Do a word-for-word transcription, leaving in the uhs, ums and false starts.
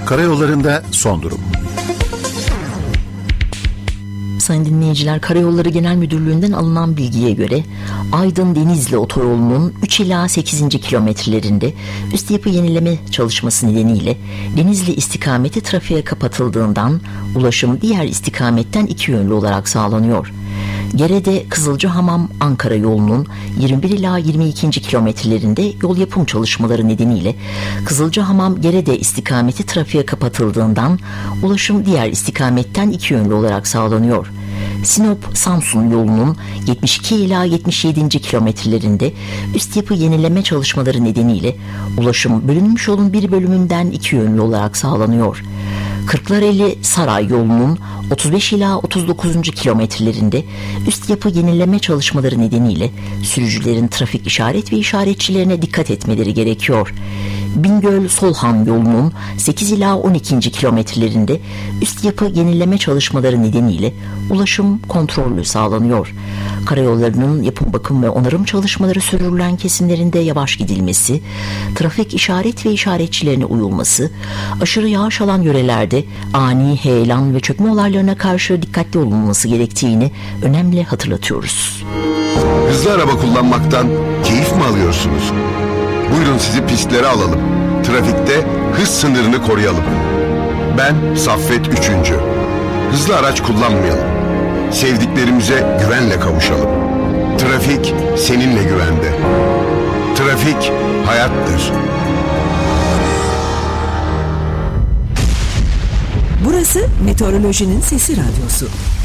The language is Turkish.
Karayollarında son durum. Sayın dinleyiciler, Karayolları Genel Müdürlüğü'nden alınan bilgiye göre Aydın-Denizli otoyolunun üç ila sekizinci kilometrelerinde üst yapı yenileme çalışması nedeniyle Denizli istikameti trafiğe kapatıldığından ulaşım diğer istikametten iki yönlü olarak sağlanıyor. Gerede Kızılcahamam Ankara yolunun yirmi bir ila yirmi ikinci kilometrelerinde yol yapım çalışmaları nedeniyle Kızılcahamam Gerede istikameti trafiğe kapatıldığından ulaşım diğer istikametten iki yönlü olarak sağlanıyor. Sinop Samsun yolunun yetmiş iki ila yetmiş yedinci kilometrelerinde üst yapı yenileme çalışmaları nedeniyle ulaşım bölünmüş yolun bir bölümünden iki yönlü olarak sağlanıyor. Kırklareli Saray yolunun otuz beş ila otuz dokuzuncu kilometrelerinde üst yapı yenileme çalışmaları nedeniyle sürücülerin trafik işaret ve işaretçilerine dikkat etmeleri gerekiyor. Bingöl-Solhan yolunun sekiz ila on ikinci kilometrelerinde üst yapı yenileme çalışmaları nedeniyle ulaşım kontrollü sağlanıyor. Karayollarının yapım, bakım ve onarım çalışmaları sürdürülen kesimlerinde yavaş gidilmesi, trafik işaret ve işaretçilerine uyulması, aşırı yağış alan yörelerde ani heyelan ve çökme olaylarına karşı dikkatli olunması gerektiğini önemli hatırlatıyoruz. Hızlı araba kullanmaktan keyif mi alıyorsunuz? Buyurun sizi pistlere alalım. Trafikte hız sınırını koruyalım. Ben Saffet Üçüncü. Hızlı araç kullanmayalım. Sevdiklerimize güvenle kavuşalım. Trafik seninle güvende. Trafik hayattır. Burası Meteorolojinin Sesi Radyosu.